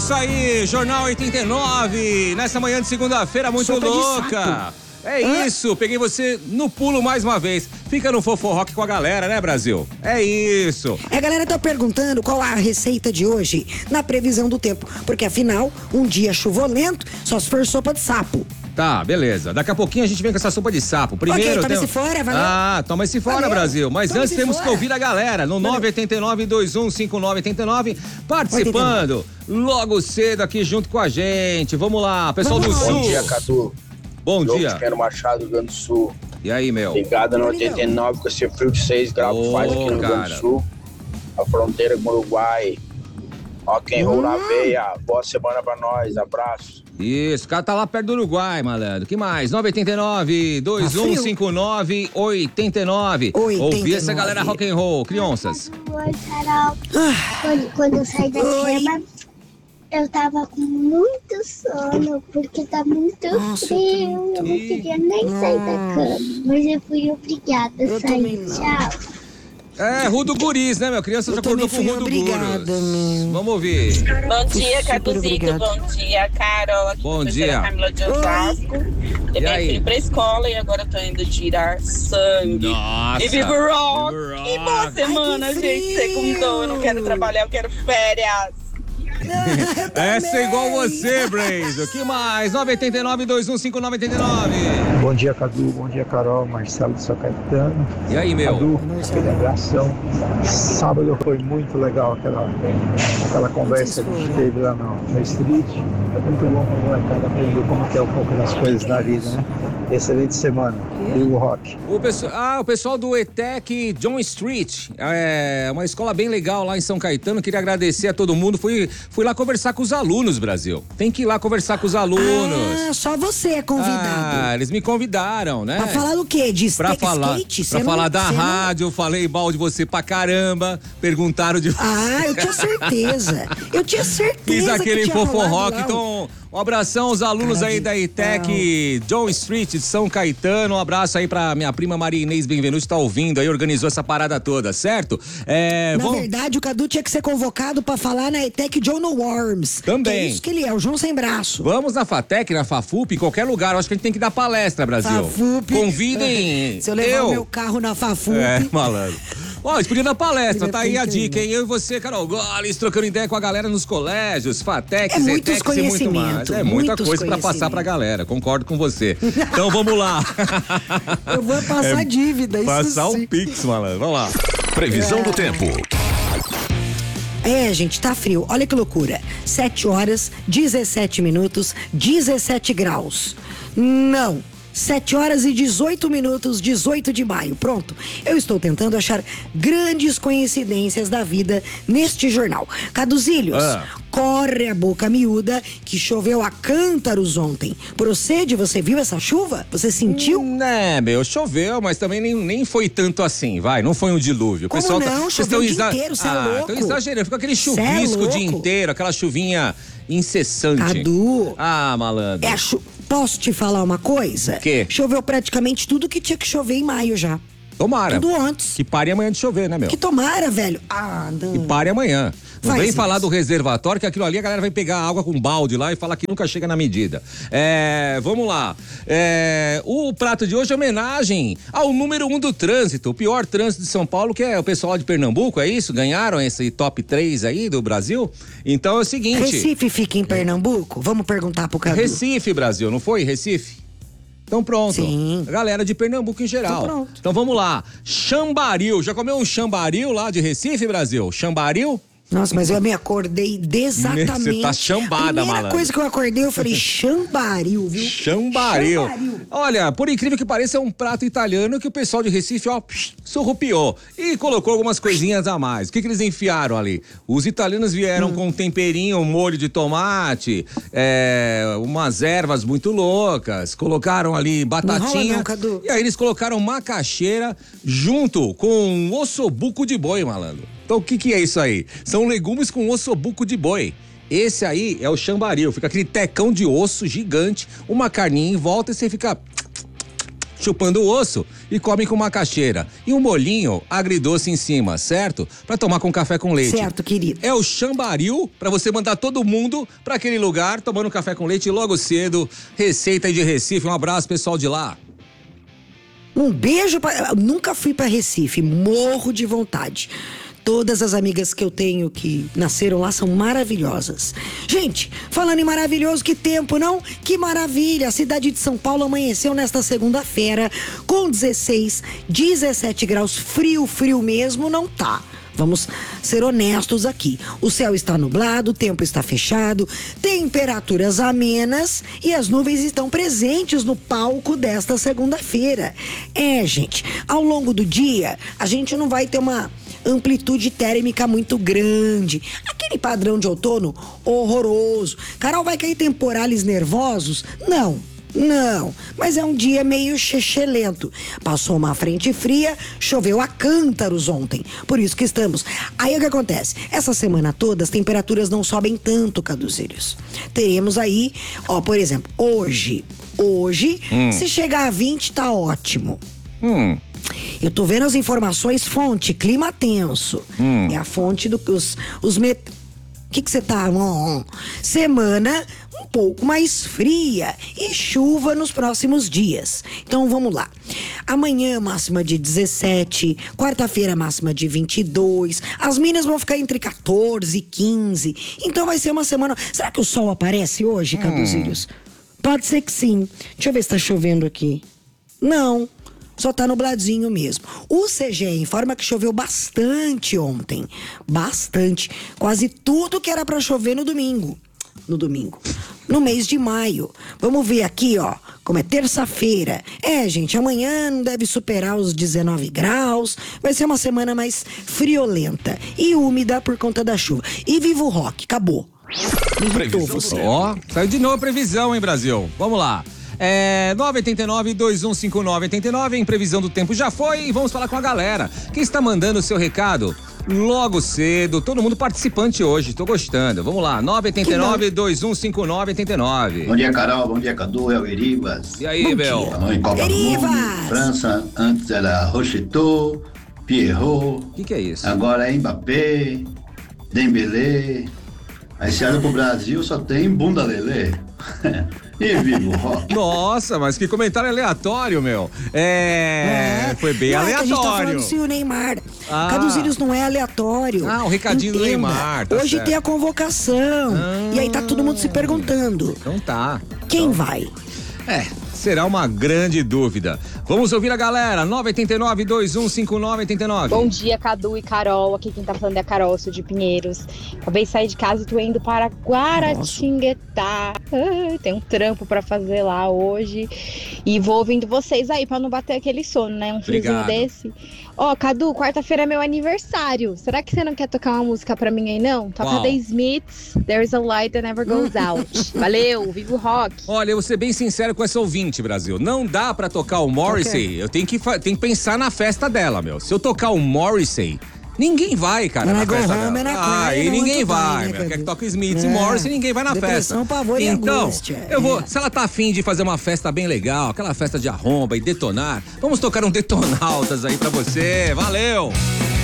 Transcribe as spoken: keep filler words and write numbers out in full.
isso aí, Jornal oitenta e nove, nessa manhã de segunda-feira muito Sopa louca. É Hã? isso, peguei você no pulo mais uma vez. Fica no Foforock com a galera, né, Brasil? É isso. A galera tá perguntando qual a receita de hoje na previsão do tempo, porque afinal, um dia chuvolento, só se for sopa de sapo. Tá, beleza. Daqui a pouquinho a gente vem com essa sopa de sapo. Primeiro. Ok, toma tem... esse fora, valeu. Ah, toma esse fora, valeu. Brasil. Mas toma antes temos fora. que ouvir a galera no nove oito nove, dois um cinco nove oito nove, participando logo cedo aqui junto com a gente. Vamos lá, pessoal Vamos do Sul. Sul. Bom dia, Cadu. Bom Jogo dia. Chiqueiro Machado, Rio Grande do Sul. E aí, meu? Ligada no oitenta e nove com esse frio de seis graus que faz aqui no Rio Grande do Sul. A fronteira com o Uruguai. Rock and roll na veia. Boa semana pra nós. Abraço. Isso, o cara tá lá perto do Uruguai, malandro. Que mais? nove oito nove, dois um cinco nove, oito nove. Ouvi essa galera rock and roll, crianças. Oi, Carol. Quando, quando eu saí da cama, eu tava com muito sono, porque tá muito Nossa, frio. Eu não queria nem sair da cama, mas eu fui obrigada a sair. Tchau. É, Rudo Guris, né, meu? Criança já acordou com Rudo Guris. Vamos ouvir. Bom dia, Caduzito. Bom dia, Carol. Aqui Bom dia. Camila de Osasco. Eu fui pra escola e agora eu tô indo tirar sangue. Nossa. E Vivo Rock. E boa semana, Ai, gente. Segundou, eu não quero trabalhar, eu quero férias. Essa é igual você, Braiso. O que mais? nove oito nove, dois um cinco nove oito nove. Bom dia, Cadu. Bom dia, Carol. Marcelo de São Caetano. E aí, meu? Cadu, aquele abração. Sábado foi muito legal aquela, aquela conversa que a gente teve lá no, no Street. É muito bom para a molecada aprender como que é um pouco das coisas da vida, né? Excelente semana. E o rock. O pessoal, ah, o pessoal do E T E C John Street. É uma escola bem legal lá em São Caetano. Queria agradecer a todo mundo. Fui, fui lá conversar com os alunos, Brasil. Tem que ir lá conversar com os alunos. Ah, só você é convidado. Ah, eles me convidaram, né? Pra falar do quê? De pra skate? falar, skate? Pra Cê falar não, da rádio, não... eu falei mal de você pra caramba. Perguntaram de... Ah, eu tinha certeza. Eu tinha certeza. Fiz aquele que Foforock, então... Um abração aos alunos Cara aí da E T E C John Street de São Caetano. Um abraço aí pra minha prima Maria Inês Benvenuto, tá ouvindo aí, organizou essa parada toda, certo? É, Na vamos... verdade, o Cadu tinha que ser convocado pra falar na E T E C John No Worms. Também. Que é isso que ele é, o João sem braço. Vamos na FATEC, na FAFUP, em qualquer lugar. Eu acho que a gente tem que dar palestra, Brasil. FAFUP. Convidem. Se eu levar eu... o meu carro na FAFUP. É, malandro. Ó, eles podiam dar palestra, tá aí a dica, hein? Eu e você, Carol Goles, trocando ideia com a galera nos colégios, FATECs, é muitos E T E Cs e muito mais. É muita coisa pra passar pra galera, concordo com você. Então vamos lá. Eu vou passar é, dívida, isso Passar sim. um pix, malandro, vamos lá. Previsão é. do tempo. É, gente, tá frio. Olha que loucura. sete horas, dezessete minutos, dezessete graus. Não. sete horas e dezoito minutos, dezoito de maio. Pronto. Eu estou tentando achar grandes coincidências da vida neste jornal. Caduzílios, ah. corre a boca miúda que choveu a cântaros ontem. Procede, você viu essa chuva? Você sentiu? Né, meu, choveu, mas também nem, nem foi tanto assim, vai, não foi um dilúvio. O Como pessoal não? Tá, choveu o dia exa... inteiro, você ah, é louco. Estão exagerando, fica aquele é chuvisco o dia louco. inteiro, aquela chuvinha incessante. Cadu. Ah, malandro. É a chu... Posso te falar uma coisa? O quê? Choveu praticamente tudo que tinha que chover em maio já. Tomara. Tudo antes. Que pare amanhã de chover, né, meu? Que tomara, velho. Ah, não. Que pare amanhã. Não Faz vem isso. falar do reservatório, que aquilo ali a galera vai pegar água com balde lá e falar que nunca chega na medida. É, vamos lá. É, o prato de hoje é homenagem ao número um do trânsito, o pior trânsito de São Paulo, que é o pessoal de Pernambuco, é isso? Ganharam esse top três aí do Brasil? Então é o seguinte... Recife fica em Pernambuco? Vamos perguntar pro Cadu. Recife, Brasil, não foi? Recife? Então pronto. Sim. A galera de Pernambuco em geral. Então pronto. Então vamos lá. Chambaril. Já comeu um chambaril lá de Recife, Brasil? Chambaril? Nossa, mas eu me acordei exatamente. Você tá chambada, Primeira malandro. coisa que eu acordei, eu falei chambaril, viu? Chambaril. Chambaril. Olha, por incrível que pareça, é um prato italiano que o pessoal de Recife, ó, surrupiou e colocou algumas coisinhas a mais. O que que eles enfiaram ali? Os italianos vieram hum. com um temperinho, um molho de tomate, é, umas ervas muito loucas, colocaram ali batatinha. Não, Cadu. E aí eles colocaram macaxeira junto com um ossobuco de boi, malandro. Então o que que é isso aí? São legumes com ossobuco de boi. Esse aí é o chambaril, fica aquele tecão de osso gigante, uma carninha em volta e você fica chupando o osso e come com macaxeira. E um molhinho agridoce em cima, certo? Pra tomar com café com leite. Certo, querido. É o chambaril pra você mandar todo mundo pra aquele lugar tomando café com leite logo cedo. Receita aí de Recife. Um abraço, pessoal de lá. Um beijo pra... Eu nunca fui pra Recife, morro de vontade. Todas as amigas que eu tenho que nasceram lá são maravilhosas. Gente, falando em maravilhoso, que tempo, não? Que maravilha! A cidade de São Paulo amanheceu nesta segunda-feira com dezesseis, dezessete graus. Frio, frio mesmo, não tá. Vamos ser honestos aqui. O céu está nublado, o tempo está fechado, temperaturas amenas e as nuvens estão presentes no palco desta segunda-feira. É, gente, ao longo do dia, a gente não vai ter uma amplitude térmica muito grande. Aquele padrão de outono horroroso. Carol, vai cair temporais nervosos? Não. Não, mas é um dia meio chechelento. Passou uma frente fria, choveu a cântaros ontem. Por isso que estamos. Aí o que acontece? Essa semana toda as temperaturas não sobem tanto, Caduzílios. Teremos aí, ó, por exemplo, hoje, hoje, hum. se chegar a vinte, tá ótimo. Hum. Eu tô vendo as informações, fonte, clima tenso. Hum. É a fonte do que os, os met... O que que você tá? Hum, semana um pouco mais fria e chuva nos próximos dias. Então vamos lá. Amanhã máxima de dezessete, quarta-feira máxima de vinte e dois. As mínimas vão ficar entre quatorze e quinze. Então vai ser uma semana. Será que o sol aparece hoje, Caduzílios? Hum. Pode ser que sim. Deixa eu ver se tá chovendo aqui. Não. Só tá nubladinho mesmo. O C G E informa que choveu bastante ontem. Bastante. Quase tudo que era pra chover no domingo. No domingo. No mês de maio. Vamos ver aqui, ó. Como é terça-feira. É, gente, amanhã não deve superar os dezenove graus. Vai ser uma semana mais friolenta e úmida por conta da chuva. E viva o rock. Acabou. Previsão. Ó, saiu de novo a previsão, hein, Brasil? Vamos lá. É nove oito nove, dois um cinco nove, oito nove, em previsão do tempo já foi, e vamos falar com a galera que está mandando o seu recado logo cedo, todo mundo participante hoje, tô gostando, vamos lá, nove oito nove, dois um cinco nove, oito nove. Bom dia, Carol, bom dia, Cadu, é o Eribas. E aí, Bel? Em Copa do Mundo, França, antes era Rocheteau, Pierrot. O que que é isso? Agora é Mbappé, Dembélé. Aí se olha pro Brasil, só tem bunda lelê. E viva o rock. Nossa, mas que comentário aleatório, meu. É, é. Foi bem não, aleatório. É que a gente tá falando se o Neymar. Ah. Caduzílios não é aleatório. Ah, o recadinho Entenda. do Neymar. Tá Hoje certo. tem a convocação. Ah. E aí tá todo mundo se perguntando. Então tá. Quem então... vai? É, será uma grande dúvida. Vamos ouvir a galera. nove oito nove, dois um cinco nove, oito nove. Bom dia, Cadu e Carol. Aqui quem tá falando é a Carol, sou de Pinheiros. Acabei de sair de casa e tô indo para Guaratinguetá. Ah, tem um trampo pra fazer lá hoje. E vou ouvindo vocês aí pra não bater aquele sono, né? Um friozinho desse. Ó, oh, Cadu, quarta-feira é meu aniversário. Será que você não quer tocar uma música pra mim aí, não? Toca Uau. The Smiths, There's a Light That Never Goes Out. Valeu, viva o rock. Olha, eu vou ser bem sincero com essa ouvinte, Brasil. Não dá pra tocar o Morrissey. Okay. Eu tenho que, tenho que pensar na festa dela, meu. Se eu tocar o Morrissey, ninguém vai, cara, na festa dela. Ah, e ninguém vai, meu. Quer que toque Smith e Morrissey, ninguém vai na festa. Pavor e então, angústia. eu vou, se ela tá afim de fazer uma festa bem legal, aquela festa de arromba e detonar, vamos tocar um Detonautas aí pra você. Valeu!